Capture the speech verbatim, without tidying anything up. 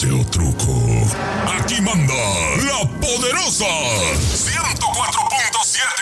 pase o truco. Aquí manda la poderosa ciento cuatro punto siete.